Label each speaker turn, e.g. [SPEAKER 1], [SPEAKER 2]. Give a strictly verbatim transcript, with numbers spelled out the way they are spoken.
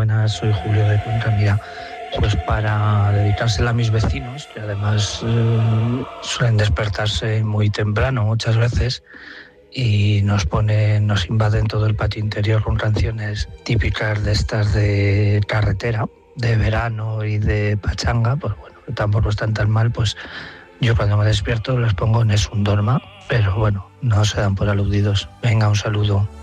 [SPEAKER 1] buenas, soy Julio de Cuenca. Mira, pues para dedicársela a mis vecinos, que además eh, suelen despertarse muy temprano muchas veces y nos ponen, nos invaden todo el patio interior con canciones típicas de estas de carretera, de verano y de pachanga, pues bueno, tampoco están tan mal, pues yo cuando me despierto les pongo Nessun Dorma, pero bueno, no se dan por aludidos. Venga, un saludo.